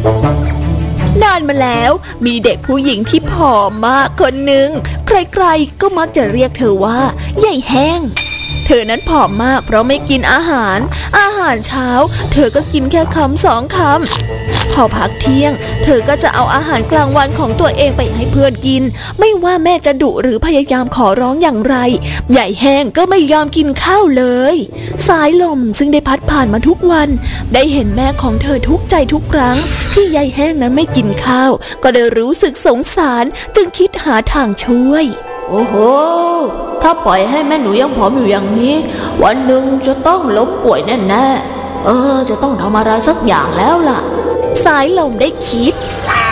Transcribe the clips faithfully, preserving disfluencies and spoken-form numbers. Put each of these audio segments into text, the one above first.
นานมาแล้วมีเด็กผู้หญิงที่ผอมมากคนหนึ่งใครๆก็มักจะเรียกเธอว่าใหญ่แห้งเธอนั้นผอมมากเพราะไม่กินอาหารอาหารเช้าเธอก็กินแค่คำสองคำพอพักเที่ยงเธอก็จะเอาอาหารกลางวันของตัวเองไปให้เพื่อนกินไม่ว่าแม่จะดุหรือพยายามขอร้องอย่างไรใหญ่แห้งก็ไม่ยอมกินข้าวเลยสายลมซึ่งได้พัดผ่านมาทุกวันได้เห็นแม่ของเธอทุกข์ใจทุกครั้งที่ใหญ่แห้งนั้นไม่กินข้าวก็ได้รู้สึกสงสารจึงคิดหาทางช่วยโอ้โหถ้าปล่อยให้แม่หนูยังผอมอยู่อย่างนี้วันหนึ่งจะต้องล้มป่วยแน่ๆเออจะต้องทำอะไรสักอย่างแล้วล่ะสายลมได้คิด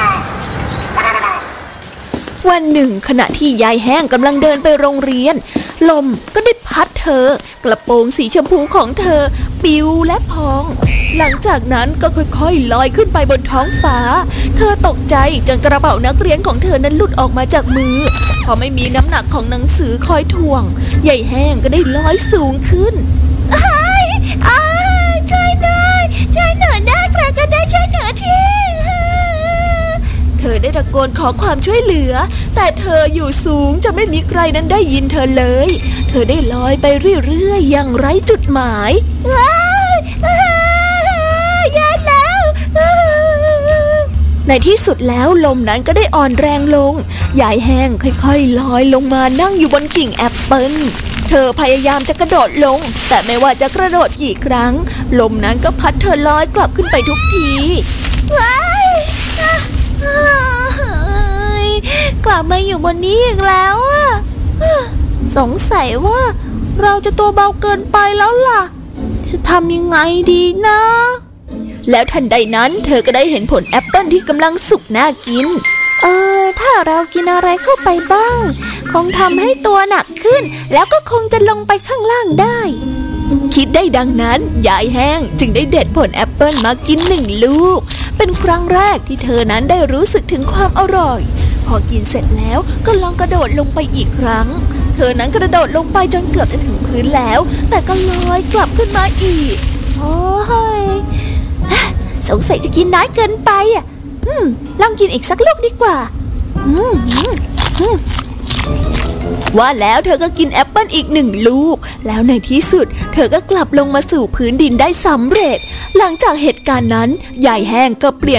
วันหนึ่งขณะที่ยายแห้งกำลังเดินไปโรงเรียนลมก็ได้พัดเธอกระโปรงสีชมพูของเธอปิวและพองหลังจากนั้นก็ค่อยๆลอยขึ้นไปบนท้องฟ้าเธอตกใจจนกระเป๋านักเรียนของเธอนั้นหลุดออกมาจากมือพอไม่มีน้ำหนักของหนังสือคอยถ่วงยายแห้งก็ได้ลอยสูงขึ้นอ้ายอ้ายช่วยหน่อยช่วยหน่อยได้ใครก็ได้ช่วยหน่อยทีเธอได้ตะโกนขอความช่วยเหลือแต่เธออยู่สูงจะไม่มีใครนั้นได้ยินเธอเลยเธอได้ลอยไปเรื่อยๆอย่างไร้จุดหมายว้ายแย่แล้วในที่สุดแล้วลมนั้นก็ได้อ่อนแรงลงยายแห้งค่อยๆลอยลงมานั่งอยู่บนกิ่งแอปเปิ้ลเธอพยายามจะกระโดดลงแต่ไม่ว่าจะกระโดดกี่ครั้งลมนั้นก็พัดเธอลอยกลับขึ้นไปทุกทีว้ายกลับมาอยู่บนนี้อีกแล้วอะสงสัยว่าเราจะตัวเบาเกินไปแล้วล่ะจะทำยังไงดีนะแล้วทันใดนั้นเธอก็ได้เห็นผลแอปเปิ้ลที่กำลังสุกน่ากินเออถ้าเรากินอะไรเข้าไปบ้างคงทำให้ตัวหนักขึ้นแล้วก็คงจะลงไปข้างล่างได้คิดได้ดังนั้นยายแห้งจึงได้เด็ดผลแอปเปิ้ลมากินหนึ่งลูกเป็นครั้งแรกที่เธอนั้นได้รู้สึกถึงความอร่อยพอกินเสร็จแล้วก็ลองกระโดดลงไปอีกครั้งเธอนั้นกระโดดลงไปจนเกือบจะถึงพื้นแล้วแต่ก็ลอยกลับขึ้นมาอีกโอ้ยสงสัยจะกินน้อยเกินไปอ่ะอืมลองกินอีกสักลูกดีกว่าอืมอืมว่าแล้วเธอก็กินแอปเปิ้ลอีกหนึ่งลูกแล้วในที่สุดเธอก็กลับลงมาสู่พื้นดินได้สำเร็จหลังจากเหตุการณ์นั้นยายแห้งก็เปลี่ยน